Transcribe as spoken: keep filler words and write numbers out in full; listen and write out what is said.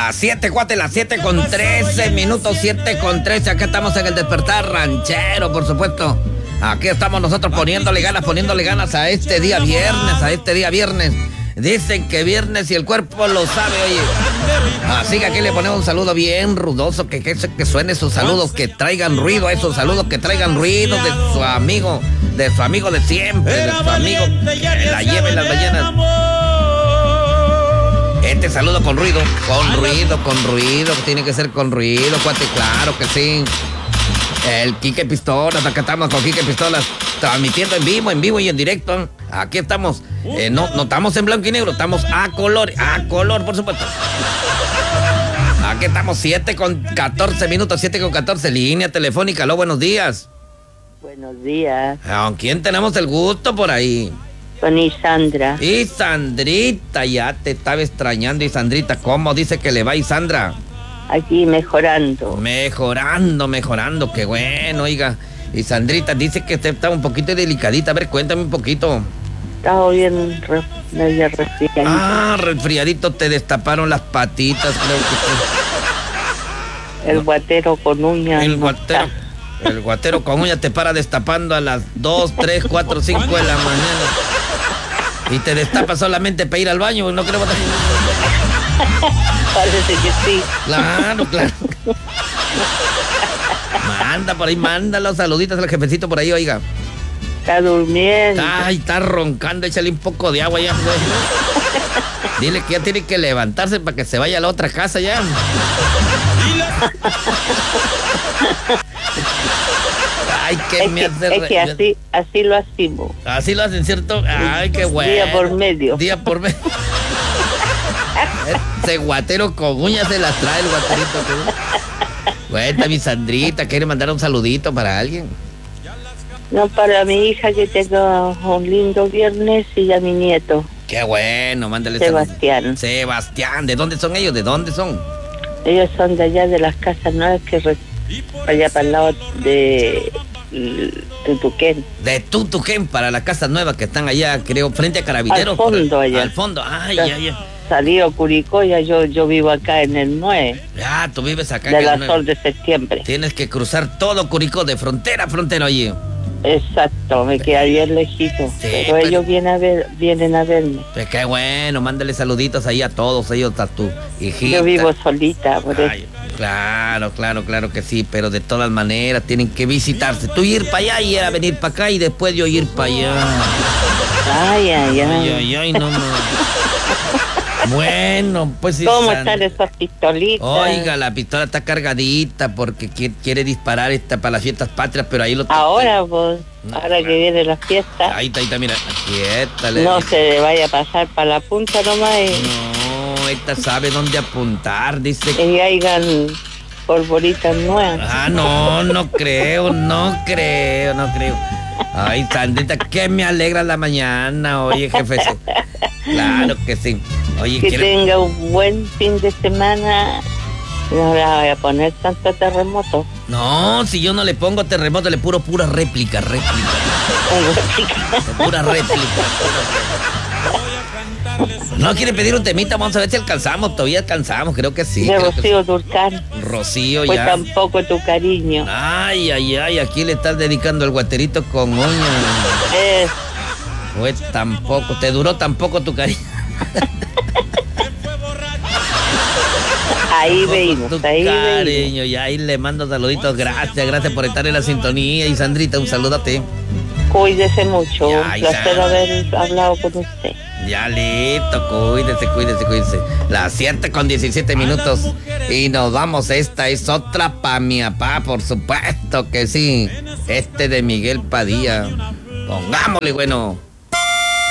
Las siete, cuate, las siete con trece minutos, siete con trece. Acá estamos en el Despertar Ranchero, por supuesto. Aquí estamos nosotros poniéndole ganas, poniéndole ganas a este día viernes, a este día viernes. Dicen que viernes y el cuerpo lo sabe, oye. Así que aquí le ponemos un saludo bien rudoso, que, que, que suene sus saludos, que traigan ruido a esos saludos, que traigan ruido de su amigo, de su amigo de siempre, de su amigo que la lleve en las mañanas. Este saludo con ruido, con ruido, con ruido, que tiene que ser con ruido, cuate, claro que sí. El Quique Pistolas, acá estamos con Quique Pistolas, transmitiendo en vivo, en vivo y en directo. Aquí estamos, eh, no, no estamos en blanco y negro, estamos a color, a color, por supuesto. Aquí estamos, siete con catorce minutos, siete con catorce, línea telefónica. Aló, buenos días. Buenos días. ¿Con quién tenemos el gusto por ahí? Con Isandra. Isandrita, ya te estaba extrañando, Isandrita. ¿Cómo dice que le va, Isandra? Aquí mejorando. Mejorando, mejorando, qué bueno, oiga. Y Sandrita dice que usted está un poquito delicadita. A ver, cuéntame un poquito. Estaba bien, re, medio resfriadito. Ah, resfriadito, te destaparon las patitas, creo que te... El no. guatero con uñas. El guatero, el guatero con uñas te para destapando a las dos, tres, cuatro, cinco de la mañana. Y te destapa solamente para ir al baño, no creo que... Parece que sí. Claro, claro. Manda por ahí, manda los saluditos al jefecito por ahí, oiga. Está durmiendo. Ay, está roncando, échale un poco de agua ya, güey. Dile que ya tiene que levantarse para que se vaya a la otra casa ya. Ay, que es me que, hace... Es que así, así lo hacemos. Así lo hacen, ¿cierto? Ay, qué bueno. Día por medio. Día por medio. Ese guatero con uñas se las trae el guaterito. Cuenta, mi Sandrita, ¿quiere mandar un saludito para alguien? No, para mi hija, que tenga un lindo viernes, y a mi nieto. Qué bueno, mándale Sebastián. Salud. Sebastián, ¿de dónde son ellos? ¿De dónde son? Ellos son de allá, de las casas nuevas, que re... allá para el lado de Tutuquén. De Tutuquén, para las casas nuevas que están allá, creo, frente a Carabineros. Al fondo, allá. Al fondo, ay, ay, ay. Salido Curicó, ya yo, yo vivo acá en el nueve. Ya, tú vives acá de en la el nueve. Sol de Septiembre. Tienes que cruzar todo Curicó, de frontera a frontera, oye. Exacto, me queda bien lejito. Sí, pero, pero ellos vienen a ver, vienen a verme. Pues qué bueno, mándale saluditos ahí a todos ellos, a tu hijita. Yo vivo solita, por Ay, eso. Claro, claro, claro que sí, pero de todas maneras tienen que visitarse. Tú ir para allá y era venir para acá y después yo ir para allá. Ay, ay, ay. Ay, ay, ay, no, no. Bueno, pues sí. ¿Cómo están esas pistolitas? Oiga, la pistola está cargadita porque quiere disparar esta para las fiestas patrias, pero ahí lo... Ahora, pues, no, ahora claro. Que viene la fiesta. Ahí está, ahí está, mira, quiétale. No se le vaya a pasar para la punta nomás. Y... No, esta sabe dónde apuntar, dice. Que hayan polvoritas nuevas. Ah, no, no creo, no creo, no creo. Ay, Sandrita, que me alegra la mañana, oye, jefe. Claro que sí. Oye, que quiero... tenga un buen fin de semana. No le voy a poner tanto terremoto. No, si yo no le pongo terremoto, le puro pura réplica, réplica. Pura réplica. No quiere pedir un temita, vamos a ver si alcanzamos, todavía alcanzamos, creo que sí. De creo Rocío sí. Durcal. Rocío, pues ya. Pues tampoco tu cariño. Ay, ay, ay, aquí le estás dedicando el guaterito con uñas. Es. Pues tampoco, te duró tampoco tu cariño. Ahí veimos, tu ahí cariño, y ahí le mando saluditos, gracias, gracias por estar en la sintonía. Y Sandrita, un saludote. Cuídese mucho, ya, un placer ya. haber hablado con usted. Ya listo, cuídese, cuídese, cuídese. Las siete con diecisiete minutos y nos vamos. Esta es otra pa' mi papá, por supuesto que sí. Este de Miguel Padilla. Pongámosle, bueno.